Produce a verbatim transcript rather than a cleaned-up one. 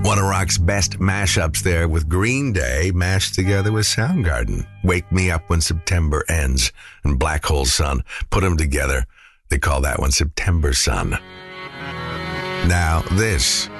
One of rock's best mashups there with Green Day mashed together with Soundgarden. Wake Me Up When September Ends and Black Hole Sun. Put them together. They call that one September Sun. Now, this